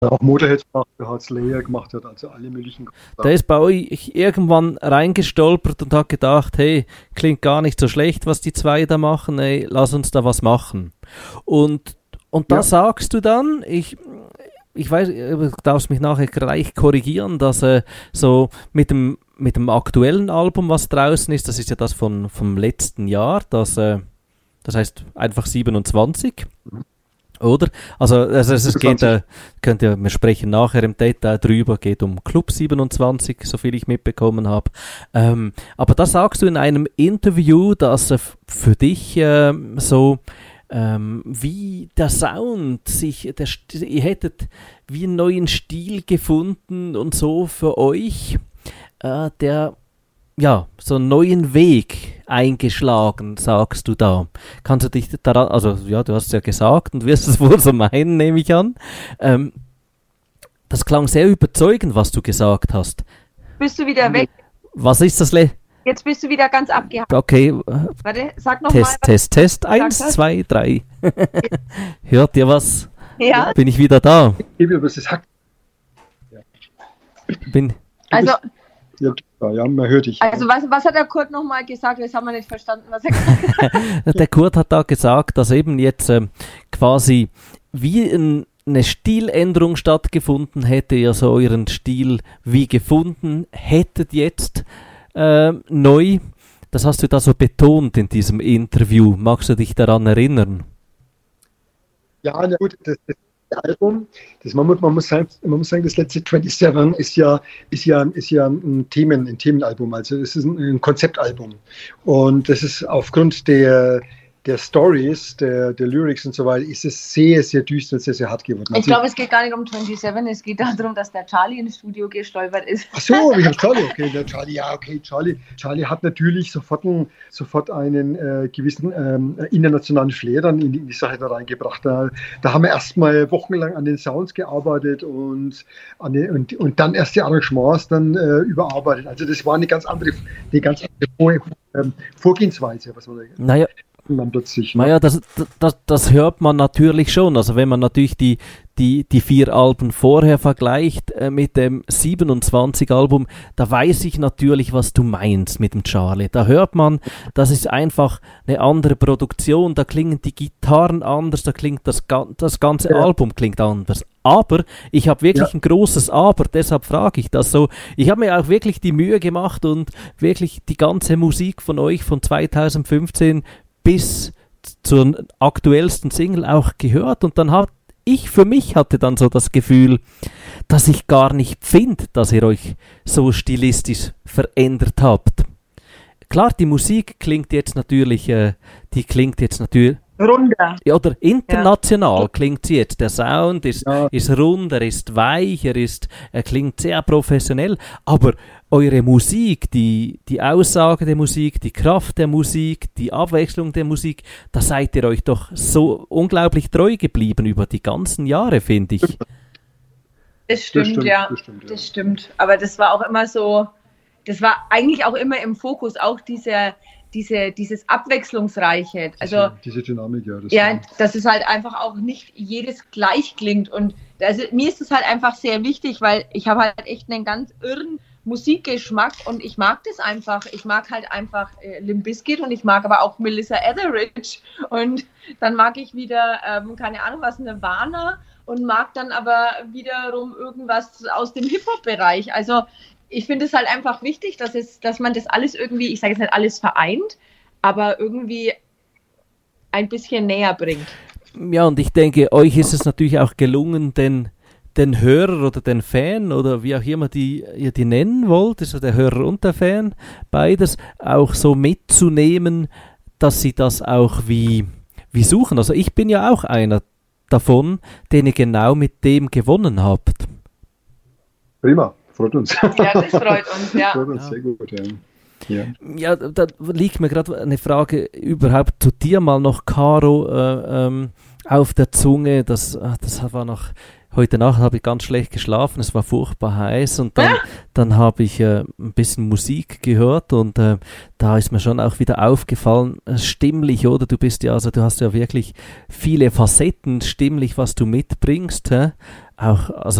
Auch Motorhead gemacht, der hat Slayer gemacht, hat also alle möglichen. Der ist bei euch irgendwann reingestolpert und hat gedacht, hey, klingt gar nicht so schlecht, was die zwei da machen, hey, lass uns da was machen. Und da sagst du dann, ich weiß, du darfst mich nachher gleich korrigieren, dass so mit dem aktuellen Album, was draußen ist, das ist ja das vom letzten Jahr, das heißt einfach 27. Oder? Also es geht, wir sprechen nachher im Detail drüber, geht um Club 27, so viel ich mitbekommen habe. Aber da sagst du in einem Interview, dass für dich wie der Sound ihr hättet wie einen neuen Stil gefunden und so für euch, der so einen neuen Weg eingeschlagen, sagst du da. Kannst du dich daran, also ja, du hast es ja gesagt und wirst es wohl so meinen, nehme ich an. Das klang sehr überzeugend, was du gesagt hast. Bist du wieder weg? Was ist das? Jetzt bist du wieder ganz abgehakt. Okay. Warte, sag nochmal. Test. 1, 2, 3. Hört ihr was? Ja. Bin ich wieder da? Also... Ja, man hört dich. Also was hat der Kurt nochmal gesagt? Das haben wir nicht verstanden, was er gesagt hat. Der Kurt hat da gesagt, dass eben jetzt quasi wie eine Stiländerung stattgefunden hätte, ihr so euren Stil wie gefunden hättet jetzt neu. Das hast du da so betont in diesem Interview. Magst du dich daran erinnern? Ja, na gut, das Album, man muss sagen, das letzte 27 ist ja ein Themenalbum, also es ist ein Konzeptalbum. Und das ist aufgrund der Stories, der Lyrics und so weiter, ist es sehr, sehr düster, sehr, sehr hart geworden. Ich glaube, es geht gar nicht um 27, es geht darum, dass der Charlie ins Studio gestolpert ist. Ach so, ich habe Charlie, okay, der Charlie, Charlie hat natürlich sofort einen gewissen internationalen Flair dann in die Sache da reingebracht. Da haben wir erstmal wochenlang an den Sounds gearbeitet und dann erst die Arrangements dann überarbeitet. Also das war eine ganz andere Vorgehensweise, was man da naja. Dann plötzlich. Naja, das hört man natürlich schon. Also wenn man natürlich die 4 Alben vorher vergleicht mit dem 27-Album, da weiß ich natürlich, was du meinst mit dem Charlie. Da hört man, das ist einfach eine andere Produktion, da klingen die Gitarren anders, da klingt das ganze Album klingt anders. Aber ich habe wirklich ein großes Aber, deshalb frage ich das so. Ich habe mir auch wirklich die Mühe gemacht und wirklich die ganze Musik von euch von 2015 bis zur aktuellsten Single auch gehört und dann hatte dann so das Gefühl, dass ich gar nicht finde, dass ihr euch so stilistisch verändert habt. Klar, die Musik klingt jetzt natürlich runder. Ja, oder international klingt sie jetzt. Der Sound ist rund, er ist weich, er klingt sehr professionell, aber eure Musik, die Aussage der Musik, die Kraft der Musik, die Abwechslung der Musik, da seid ihr euch doch so unglaublich treu geblieben über die ganzen Jahre, finde ich. Das stimmt. Aber das war auch immer so, das war eigentlich auch immer im Fokus, auch dieses Abwechslungsreiche. Also diese Dynamik, dass es halt einfach auch nicht jedes gleich klingt. Und also, mir ist es halt einfach sehr wichtig, weil ich habe halt echt einen ganz irren Musikgeschmack und ich mag das einfach. Ich mag halt einfach Limp Bizkit und ich mag aber auch Melissa Etheridge und dann mag ich wieder, keine Ahnung was, Nirvana und mag dann aber wiederum irgendwas aus dem Hip-Hop-Bereich. Also ich finde es halt einfach wichtig, dass man das alles irgendwie, ich sage jetzt nicht alles vereint, aber irgendwie ein bisschen näher bringt. Ja, und ich denke, euch ist es natürlich auch gelungen, den Hörer oder den Fan oder wie auch immer ihr die nennen wollt, also der Hörer und der Fan, beides auch so mitzunehmen, dass sie das auch wie suchen. Also ich bin ja auch einer davon, den ihr genau mit dem gewonnen habt. Prima, freut uns. Ja, das freut uns, ja. Freut uns sehr gut, ja. Ja, da liegt mir gerade eine Frage überhaupt zu dir mal noch, Caro, auf der Zunge. Das war noch heute Nacht habe ich ganz schlecht geschlafen, es war furchtbar heiß und dann habe ich ein bisschen Musik gehört und da ist mir schon auch wieder aufgefallen, stimmlich, oder? Du hast ja wirklich viele Facetten stimmlich, was du mitbringst, hä? Auch, also